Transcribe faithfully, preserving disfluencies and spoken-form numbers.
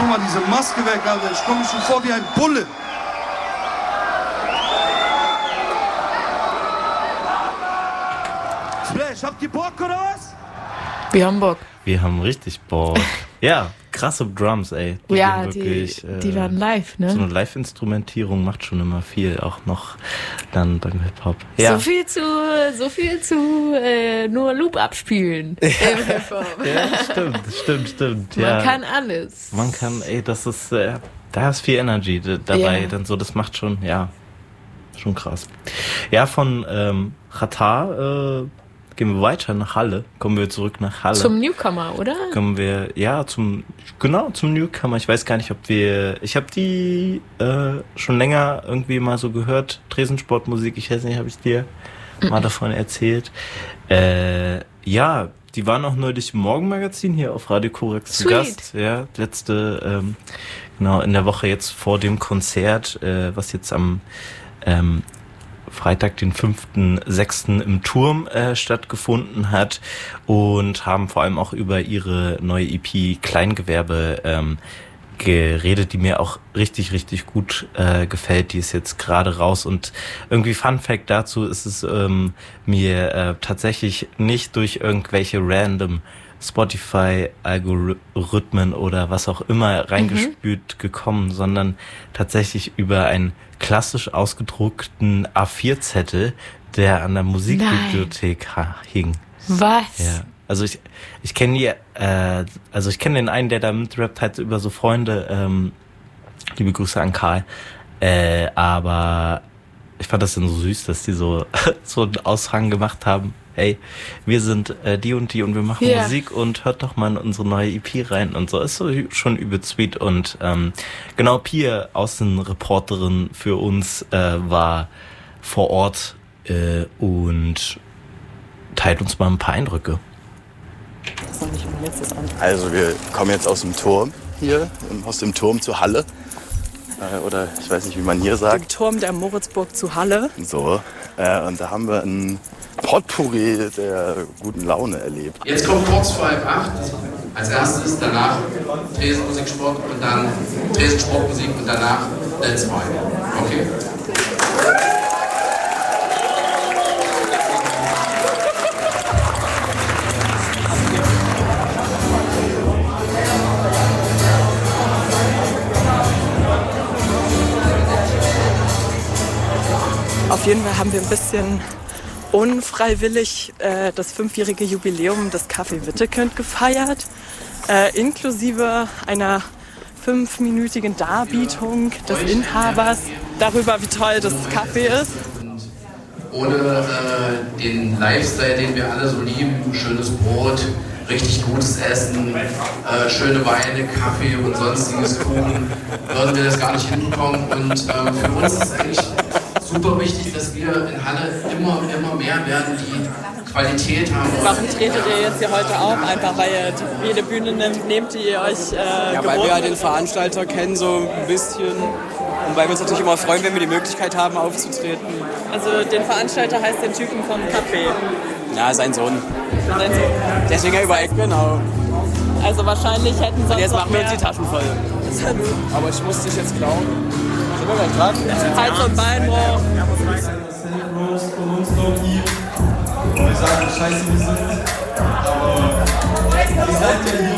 tu mal diese Maske weg, Alter. Ich komme mir schon vor wie ein Bulle. Splash, habt ihr Bock oder was? Wir haben Bock. Wir haben richtig Bock. Ja, krasse Drums, ey. Die ja, wirklich, die, die äh, waren live, ne? So eine Live-Instrumentierung macht schon immer viel, auch noch dann beim Hip-Hop. Ja. So viel zu, so viel zu äh, nur Loop abspielen ja. im Hip-Hop. Ja, stimmt, stimmt, stimmt. Man ja. kann alles. Man kann, ey, das ist, äh, da ist viel Energy dabei, ja. Dann so, das macht schon, ja, schon krass. Ja, von ähm, Xatar, äh, gehen wir weiter nach Halle. Kommen wir zurück nach Halle. Zum Newcomer, oder? Kommen wir, ja, zum, genau, zum Newcomer. Ich weiß gar nicht, ob wir, ich habe die äh, schon länger irgendwie mal so gehört. Tresensportmusik, ich weiß nicht, habe ich dir mhm. mal davon erzählt. Äh, ja, die waren auch neulich im Morgenmagazin hier auf Radio Korax zu Gast. Ja, letzte, ähm, genau, in der Woche jetzt vor dem Konzert, äh, was jetzt am, ähm, Freitag, den fünften sechsten im Turm äh, stattgefunden hat und haben vor allem auch über ihre neue E P Kleingewerbe ähm, geredet, die mir auch richtig, richtig gut äh, gefällt. Die ist jetzt gerade raus und irgendwie Fun Fact dazu ist es ähm, mir äh, tatsächlich nicht durch irgendwelche random Spotify-Algorithmen oder was auch immer reingespült mhm. gekommen, sondern tatsächlich über einen klassisch ausgedruckten A vier Zettel, der an der Musikbibliothek ha- hing. Was? Ja. Also ich ich kenne die, äh, also ich kenne den einen, der da mitrappt, halt über so Freunde. Ähm, liebe Grüße an Karl. Äh, aber ich fand das dann so süß, dass die so so einen Aushang gemacht haben. Hey, wir sind äh, die und die und wir machen yeah. Musik und hört doch mal in unsere neue E P rein und so. Ist so schon übel sweet und ähm, genau, Pia, Außenreporterin für uns, äh, war vor Ort äh, und teilt uns mal ein paar Eindrücke. Das ist noch nicht mein letztes Amt. Also wir kommen jetzt aus dem Turm hier, aus dem Turm zur Halle. Äh, oder ich weiß nicht, wie man hier sagt. Dem Turm der Moritzburg zu Halle. So, äh, und da haben wir ein Potpourri der guten Laune erlebt. Jetzt kommt kurz vor halb acht, als erstes, danach Tresenmusiksport und dann Tresensportmusik und danach Let's Wine. Okay? Auf jeden Fall haben wir ein bisschen unfreiwillig äh, das fünfjährige Jubiläum des Café Wittekind gefeiert, äh, inklusive einer fünfminütigen Darbietung des Inhabers darüber, wie toll das Café ist. Ohne äh, den Lifestyle, den wir alle so lieben, schönes Brot, richtig gutes Essen, äh, schöne Weine, Kaffee und sonstiges Kuchen, würden wir das gar nicht hinbekommen. Und äh, für uns ist es eigentlich super wichtig, dass wir in Halle immer, immer mehr werden, die Qualität haben. Warum tretet ihr jetzt hier heute auf? Einfach weil ihr jede Bühne nehmt, nehmt die ihr euch äh, Ja, weil wir ja den Veranstalter kennen so ein bisschen und weil wir uns natürlich immer freuen, wenn wir die Möglichkeit haben aufzutreten. Also den Veranstalter heißt den Typen vom Café. Ja, sein Sohn. Sein Sohn. Deswegen ja über Eck, genau. Also wahrscheinlich hätten sonst Und jetzt machen wir uns mehr... die Taschen voll. Aber ich muss dich jetzt glauben. Sind wir gleich dran? Hals- und Beinbruch. Von uns noch hier. Wir sagen, scheiße, wir sind. Aber ihr seid ja hier.